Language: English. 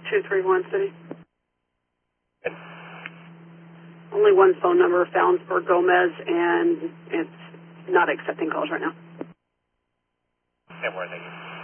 231 City. Good. Only one phone number found for Gomez, and it's not accepting calls right now. Okay, more, thank you.